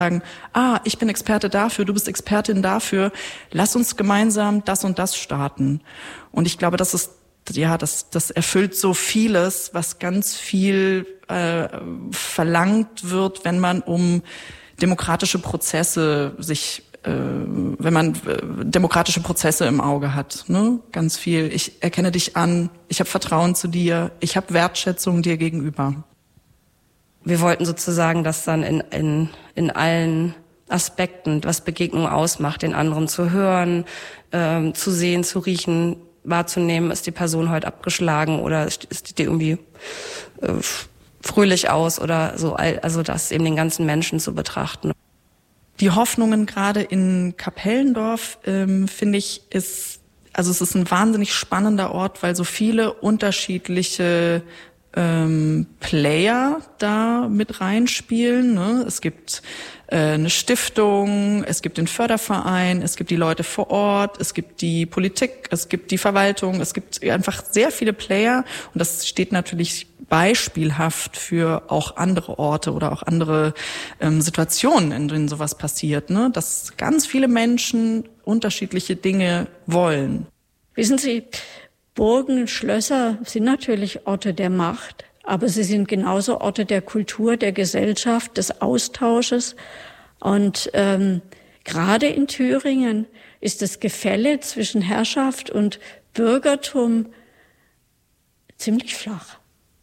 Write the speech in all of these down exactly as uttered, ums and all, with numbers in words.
sagen, ah, ich bin Experte dafür, du bist Expertin dafür, lass uns gemeinsam das und das starten. Und ich glaube, das ist, ja, das, das erfüllt so vieles, was ganz viel äh, verlangt wird, wenn man um demokratische Prozesse sich, äh, wenn man äh, demokratische Prozesse im Auge hat, ne? Ganz viel. Ich erkenne dich an, ich habe Vertrauen zu dir, ich habe Wertschätzung dir gegenüber. Wir wollten sozusagen das dann in, in, in allen Aspekten, was Begegnung ausmacht, den anderen zu hören, ähm, zu sehen, zu riechen, wahrzunehmen, ist die Person heute abgeschlagen oder ist die irgendwie äh, fröhlich aus oder so, also das eben den ganzen Menschen zu betrachten. Die Hoffnungen gerade in Kapellendorf, ähm, finde ich, ist, also es ist ein wahnsinnig spannender Ort, weil so viele unterschiedliche ähm, Player da mit reinspielen. Ne? Es gibt äh, eine Stiftung, es gibt den Förderverein, es gibt die Leute vor Ort, es gibt die Politik, es gibt die Verwaltung, es gibt einfach sehr viele Player und das steht natürlich beispielhaft für auch andere Orte oder auch andere ähm, Situationen, in denen sowas passiert, ne? Dass ganz viele Menschen unterschiedliche Dinge wollen. Wissen Sie, Burgen, Schlösser sind natürlich Orte der Macht, aber sie sind genauso Orte der Kultur, der Gesellschaft, des Austausches. Und ähm, gerade in Thüringen ist das Gefälle zwischen Herrschaft und Bürgertum ziemlich flach.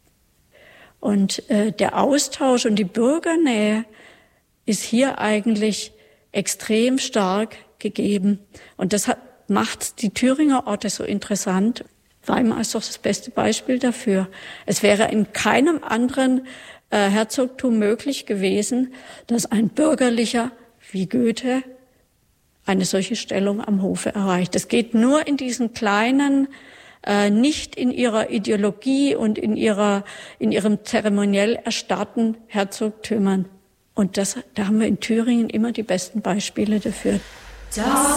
Und äh, der Austausch und die Bürgernähe ist hier eigentlich extrem stark gegeben. Und das hat, macht die Thüringer Orte so interessant. Weimar ist doch das beste Beispiel dafür. Es wäre in keinem anderen äh, Herzogtum möglich gewesen, dass ein Bürgerlicher wie Goethe eine solche Stellung am Hofe erreicht. Es geht nur in diesen kleinen, äh, nicht in ihrer Ideologie und in ihrer, in ihrem zeremoniell erstarrten Herzogtümern. Und das, da haben wir in Thüringen immer die besten Beispiele dafür. Das